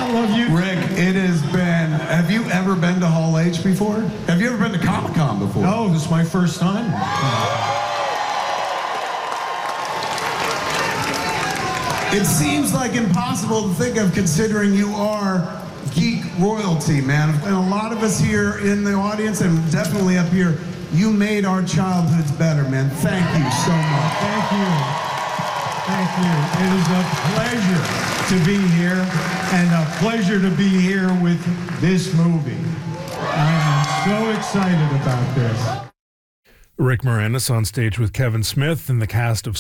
I love you. Rick, it has been, have you ever been to Hall H before? Have you ever been to Comic-Con before? No, this is my first time. It seems like impossible to think of considering you are geek royalty, man. And a lot of us here in the audience and definitely up here, you made our childhoods better, man. Thank you so much. Thank you. Thank you. It is a pleasure to be here and a pleasure to be here with this movie. I am so excited about this. Rick Moranis on stage with Kevin Smith and the cast of